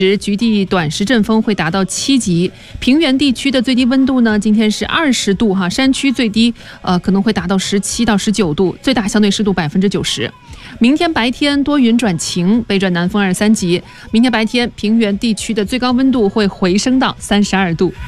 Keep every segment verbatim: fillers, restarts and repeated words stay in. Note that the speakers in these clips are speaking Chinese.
局地短时阵风会达到七级，平原地区的最低温度呢，今天是二十度哈，山区最低呃可能会达到十七到十九度，最大相对湿度百分之九十。明天白天多云转晴，北转南风二十三级。明天白天平原地区的最高温度会回升到三十二度。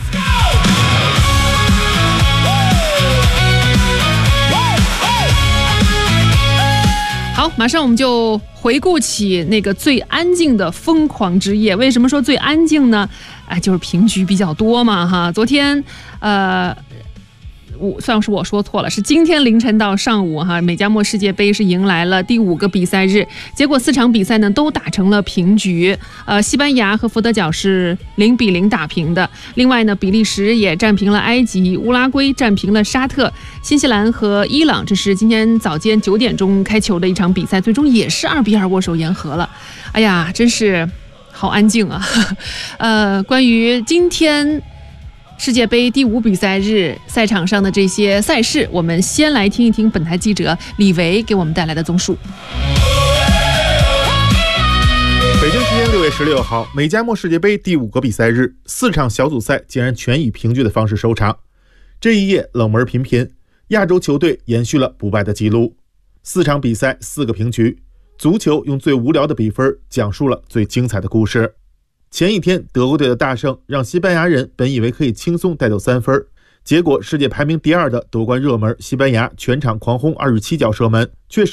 好，马上我们就回顾起那个最安静的疯狂之夜。为什么说最安静呢？哎，就是平局比较多嘛，哈。昨天，呃，我算是我说错了，是今天凌晨到上午哈，美加墨世界杯是迎来了第五个比赛日，结果四场比赛呢都打成了平局。呃，西班牙和佛得角是零比零打平的。另外呢，比利时也战平了埃及，乌拉圭战平了沙特，新西兰和伊朗，这是今天早间九点钟开球的一场比赛，最终也是二比二握手言和了。哎呀，真是好安静啊！呃，关于今天世界杯第五比赛日赛场上的这些赛事，我们先来听一听本台记者李维给我们带来的综述。 北京时间六月十六号，美加墨世界杯第五个比赛日，四场小组赛竟然全以平局的方式收场。这一夜冷门频频，亚洲球队延续了不败的记录。四场比赛四个平局，足球用最无聊的比分讲述了最精彩的故事。前一天德国队的大胜让西班牙人本以为可以轻松带走三分，结果世界排名第二的夺冠热门西班牙全场狂轰二十七脚射门，却